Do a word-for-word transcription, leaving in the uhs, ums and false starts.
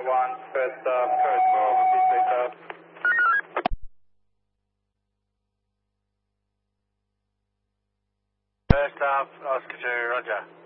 one, first up, first floor, please take off. First up, Oscar two, roger.